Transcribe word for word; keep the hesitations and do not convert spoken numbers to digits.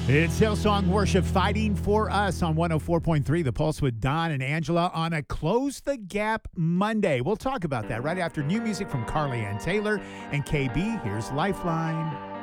It's Hillsong Worship Fighting for Us on one oh four point three The Pulse with Don and Angela on a Close the Gap Monday. We'll talk about that right after new music from Carly Ann Taylor and K B. Here's Lifeline.